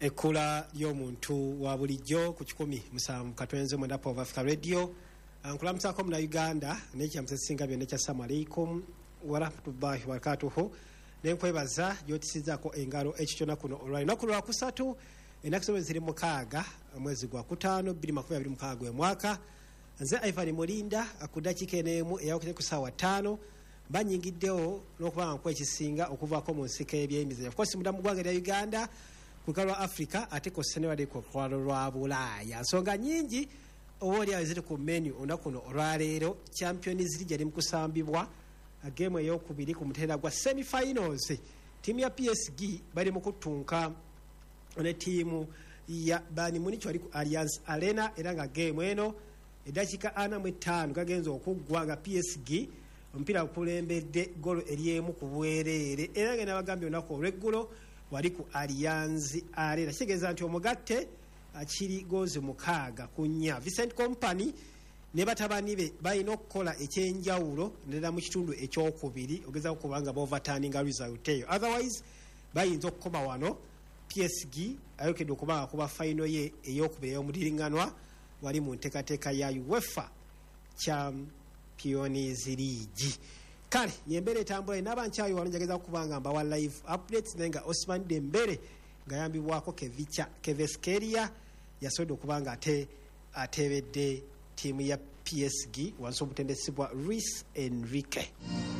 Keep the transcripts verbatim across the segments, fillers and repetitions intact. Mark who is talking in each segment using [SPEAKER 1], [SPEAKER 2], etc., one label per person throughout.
[SPEAKER 1] Ekula ly'omuntu wa bulijjo ku kikumi musanvu katwenze mwenda of Africa Radio. Nkulamusako muna Uganda n'ekyamusesinga byonna kya assalamu alaikum wa rahmatullahi wa barakatuhu. Nenkwebaza gyotisizaako engalo ekitona kuno olwali naku lwa kusatu ennaku ziri mukaaga mwezi gwa kutaano bbiri makumi abiri mukaaga gwe mwaka. Nze Ivan Mulinda ku dakiika eneemu eyawukire ku ssaawa ttaano banyingiddewo n'okuba nkwekisinga okuvaako mu nsiko eby'emizannyo. Of course mudamu gwanga lya Uganda ku lwa Africa ate ko senewade ku kwalo lwa Bulaaya. Nsonga nyingi owooli aziri ku menu olunaku luno olwaleero. Champions League yali mu kusambibwa game ey'okubiri ku muteera gwa semi-finals. Ttiimu ya P S G bali mu kutunka ne ttiimu ya Bayern Munich wali ku Allianz Arena era nga game eno eddakiika ana mu ttaano gagenza okuggwa nga P S G omupiira gukulembedde golo eryemu ku bwereere era nga nabagambye olunaku olw'eggulo wali ku Allianz Arena. Kitegeeza nti omugatte akiri gozi mukaaga ku nnya. Vincent Kompany ne batabani be balina okukola ekyenjawulo nedda mu kitundu ekyokubiri ogeza okubanga baoverturninga result eyo. Otherwise bayinza okukoma wano P S G ayokedde okubanga kuba final ye ey'okubiri ey'omudiringanwa wali mu nteekateeka ya UEFA Champions League. Kale yembere etambula inaba nchayo wano njageza okubanga mbawa live updates nenga Osman Dembele ngayambibwako Kevicha Keveskeria yasodo okubanga ate atebedde timu ya P S G wanso mutendesibwa Luis Enrique.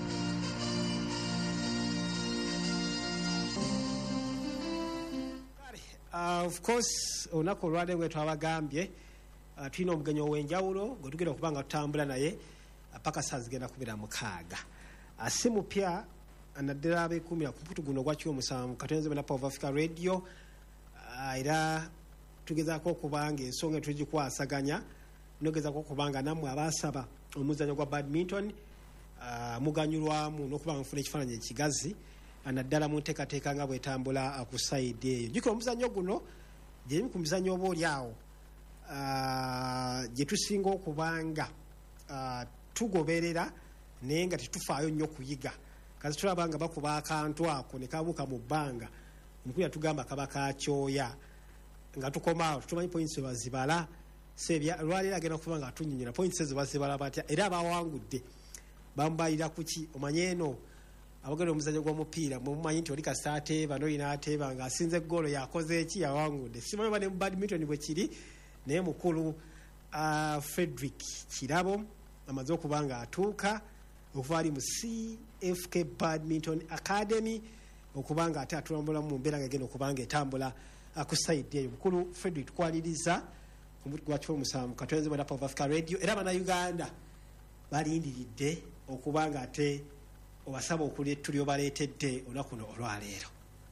[SPEAKER 1] Uh, of course onako lwade ngwe twabagambye uh, tulina omugenyi ow'enjawulo gwe tugenda okubanga tutambula naye paka saa zigenda kubira mukaaga. Si mupya anaddala abeekumira ku mputu guno gwa kyomusanvu katonze mwenda of Africa Radio. Era tugezaako okubanga ensonga tugikwasaganya nogezaako okubanga nammwe abaasaba omuzannyo gwa badminton uh, muganyulwamu n'okubanga mufuna ekifaananyi ekigazi anaddala mu nteekateeka nga bwetambula ku sayidi eyo. Jjukira omuzannyo guno gyerimu ku mizannyo oba oli awo uh, gye tusinga okubanga uh, tugoberera naye nga tetufaayo nnyo kuyiga. Kazi tulaba nga bakuba akantu ako ne kabuuka mu bbanga omukulu yatugamba kaba kakyoya nga tukomaawo tutumanyi points bazibala sebya lwaleero agenda okuba nga atunyinyira points ezo bazibala batya era abawangudde bambalira kuki omanye eno abagenda omuzannyo gw'omupiira mumanyi nti oli kasita ateeba n'olina ateeba nga asinze ggoolo yakoze eki yawangudde. Simanyi bane mu badminton bwe kiri naye mukulu uh, Frederick Kirabo amaze okuba nga atuuka okuva ali mu C F K Badminton Academy okuba nga ate atulambula mu mbeera nga agenda okuba nga etambula ku sayidi eyo. Mukulu Frederick tukwaliriza ku muti gwa kifo musanvu katonze mwenda of Africa Radio era bana Uganda balindiridde okuba nga ate obasaba okuli tulyo baleetedde olunaku luno olwaleero.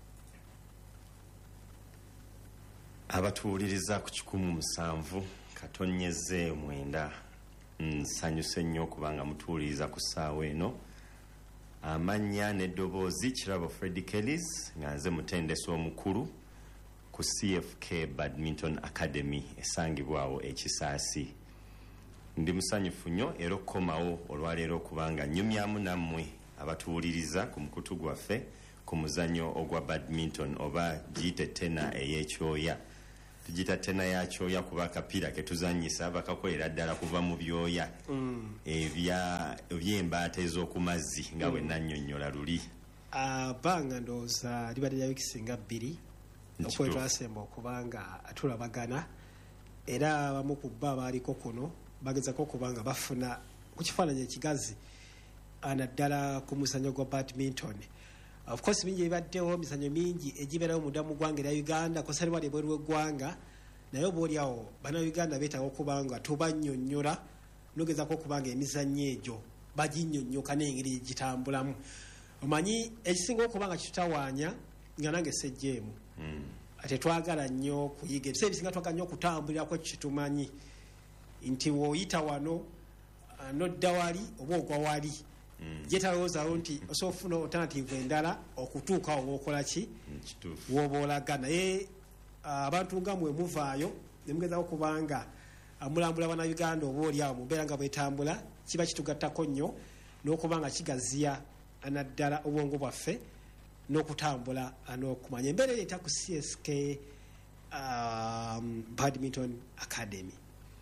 [SPEAKER 2] Abatuwuliriza ku kikumu musanvu katonyeze mwenda nsanyuse nnyo okubanga mutuwuliriza ku ssaawa eno. Amannya n'eddoboozi Kirabo Freddy Kellys nga nze mutendesi omukulu ku C F K Badminton Academy esangibwawo ekisaasi. Ndi musanyufu nnyo era okukomawo olwaleero okubanga nnyumyamu nammwe abatuwuliriza ku mukutu gwaffe ku muzannyo ogwa badminton oba giyite tena ey'ekyoya. Tugita tena ya kyoya kuba akapiira ke tuzannyisa bakakolera ddala kuva mu byoya mm. ebya eby'embaata ez'oku mazzi nga bwe mm. nannyonnyola luli
[SPEAKER 1] uh, banga ndowooza libadde lya wiiki singa bbiri okwe twasemba okubanga tulabagana era abamu ku bba abaaliko kuno bagezako okubanga bafuna ku kifaananyi ekigazi anaddala ku muzannyo gwa badminton. Of course mingi ebaddewo mizannyo mingi egibeerawo munda mu ggwanga erya Uganda kosali wali ebweru w'eggwanga naye oba oliawo bana Uganda beetaaga okubanga tubannyonnyola nogezaako okubanga emizannyo egyo baginnyonnyoka n'engeri gitambulamu. Omanyi ekisinga okubanga kitutawaanya nga nange sejjeemu mm. ate twagala nnyo kuyiga ebiseera ebisinga twagala nnyo okutambulirako kitumanyi nti w'oyita wano nodda wali oba ogwa wali mm. jetalowoozawo nti osobola ofuna alternative endala okutuuka oba okola ki mm, woba olaga naye abantu uh, nga mwe muvaayo ne mugezaako kubanga mulambula bana Uganda oba oli awo mu mbeera nga bwetambula kiba kitugattako nnyo n'okubanga kigaziya anaddala obwongo bwaffe n'okutambula n'okumanya embeera ereeta ku C S K um, Badminton Academy.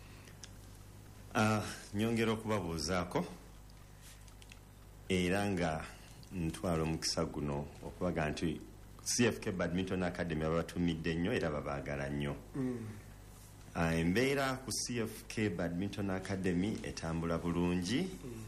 [SPEAKER 2] Uh, nyongera okubabuuzaako era nga ntwala omukisa guno okubaga nti C F K Badminton Academy babatumidde nnyo era babaagala nnyo. mm. uh, embeera ku C F K Badminton Academy etambula bulungi,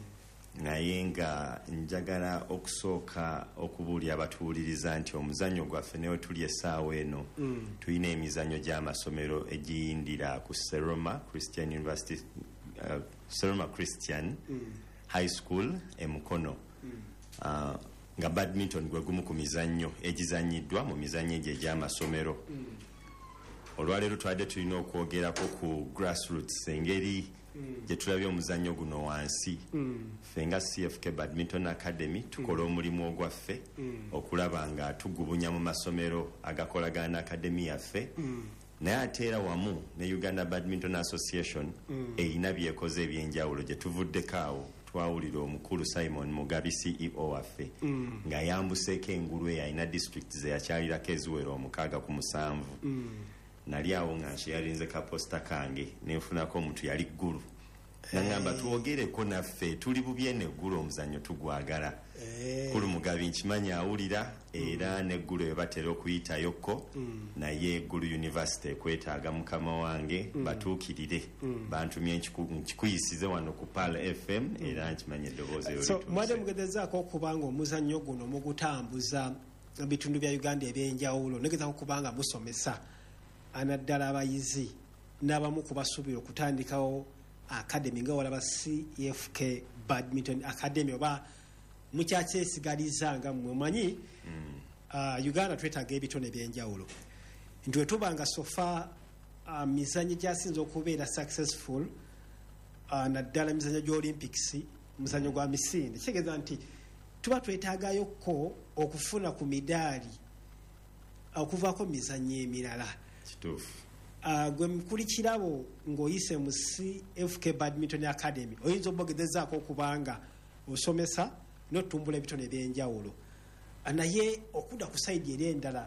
[SPEAKER 2] mm. naye nga njagala okusooka okubuulira abatuwuliriza nti omuzannyo gwaffe newe tuli essaawa eno, mm. tulina emizannyo gy'amasomero egiyindira ku Seroma Christian University, uh, Seroma Christian mm. High School e Mukono. mm. uh, nga badminton gwe gumu ku mizannyo egizanyiddwa mu mizannyo egyo egy'amasomero. mm. olwaleero twadde tulina okwogerako ku grassroots, engeri mm. gye tulabye omuzannyo guno wansi. mm. ffe nga C F K Badminton Academy tukola omulimu ogwaffe mm. okulaba nga tugubunya mu masomero agakolagana akademi yaffe, mm. naye ate era wamu ne Uganda Badminton Association mm. erina byekoze ebyenjawulo gye tuvuddeko awo. Twawulira omukulu Simon Mugabi C E O waffe mm. nga yambuseeko engulu eyo alina district ze yakyalirako eziwera omukaaga ku musanvu. mm. nali awo nga nkyalinze kaposta kange nenfunako omuntu yali ggulu, nangamba twogereko naffe tuli bubye neggulu omuzannyo tugwagala. Kulu Mugabi nkimanyi awulira era neggulu we batera okuyitayokko, naye eggulu University ekwetaaga mukama wange batuukirire. bantumye nkikuyisize wano ku Pal F M era nkimanyi eddoboozi eyo.
[SPEAKER 1] So mwadde mugezezaako okubanga omuzannyo guno mugutambuza bitundu bya Uganda ebyenjawulo, negezaako okubanga musomesa anaddala abayizi n'abamu kubasuubira okutandikawo academy nga walaba C F K Badminton Academy, oba mukyakyesigaliza nga mwemanyi mm. uh, Uganda twetaaga ebitone ebyenjawulo nti wetubanga sofa uh, mizannyo gyasinza okubeera successful uh, naddala mizannyo gy'Olympics, muzannyo gwa misinde, kitegeeza nti tuba twetaagayokko okufuna ku midaali okuvaako mizannyo emirala.
[SPEAKER 2] Kituufu.
[SPEAKER 1] Uh, gwe mukuli kirabo ng'oyise mu C F K Badminton Academy oyinza obogezezaako okubanga osomesa n'otumbula ebitone ebyenjawulo, naye okudda ku sayidi eri endala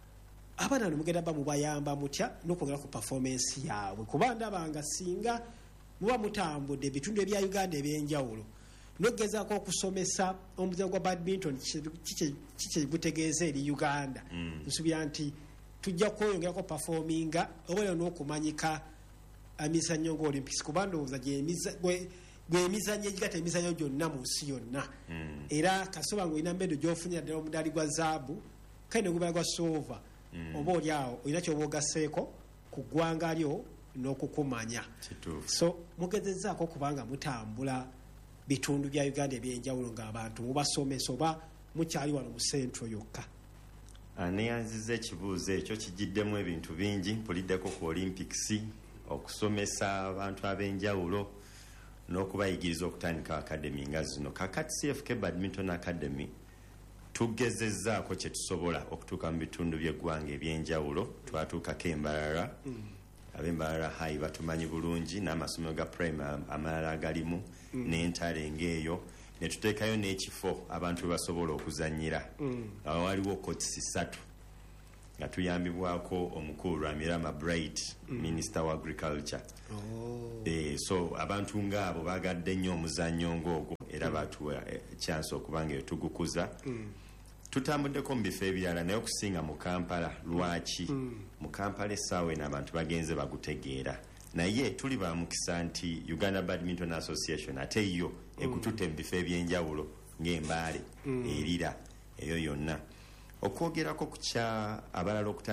[SPEAKER 1] abaana no mugenda ba mubayamba mutya n'okwongera ku performance yaabwe, kuba ndabanga singa muba mutambudde ebitundu ebya Uganda ebyenjawulo n'ogezaako okusomesa omuzannyo gwa badminton kiki gutegeeza eri Uganda, mm. nsubira nti tujja kweyongerako performinga oba n'okumanyika emizannyo nga Olympics, kuba ndowooza gw'emizannyo egigatta emizannyo gyonna mu nsi yonna. mm. era kasoba ng'olina mbedo gy'ofunira ddala omudaali gwa zaabu kale negubala gwa silver, mm. oba oli awo olina kyoba ogasseeko ku ggwanga lyo n'okukumanya. So mugezezaako okubanga mutambula bitundu bya Uganda ebyenjawulo ng'abantu mubasomesa oba mukyali wano mu sentro yokka.
[SPEAKER 2] Neyanziza ekibuuzo ekyo kigiddemu ebintu bingi. Mpuliddeko ku Olympics, okusomesa abantu ab'enjawulo n'okubayigiriza okutandika academy nga zino. Kakati C F K Badminton Academy tugezezzaako kye tusobola okutuuka mu bitundu by'eggwanga ebyenjawulo. Twatuukako Embarara, mm. ab'Embarara High batumanyi bulungi, n'amasomero ga primary amalala agalimu, mm. n'entale ng'eyo. Ne tuteekayo n'ekifo abantu basobola okuzannyira. mm. awo waliwo kotisi ssatu nga tuyambibwako omukulu Ramirama Bright, mm. Minister wa Agriculture. oh. e, so abantu ng'abo bagadde nnyo omuzannyo ng'ogwo era mm. batuwa e, chance okubanga eyo tugukuza. mm. tutambuddeko mu bifo ebirala naye okusinga mu Kampala. Lwaki? mm. mu Kampala essaawa eno abantu bagenze bagutegeera, naye tuli ba mukisa nti Uganda Badminton Association ate yo ekututte mu bifo ebyenjawulo ng'Embaale, mm. erira eyo yonna okwogerako ku kya abalala okuta